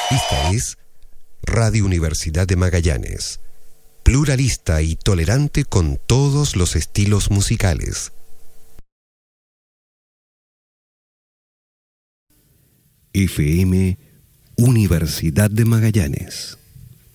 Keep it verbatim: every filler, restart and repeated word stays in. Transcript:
Esta es Radio Universidad de Magallanes, pluralista y tolerante con todos los estilos musicales. F M Universidad de Magallanes.